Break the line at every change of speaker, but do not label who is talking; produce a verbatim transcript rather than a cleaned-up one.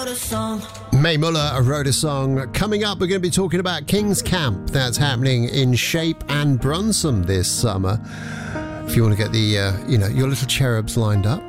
Mae Muller wrote a song. Coming up, we're going to be talking about King's Camp. That's happening in Shape and Brunson this summer. If you want to get the, uh, you know, your little cherubs lined up,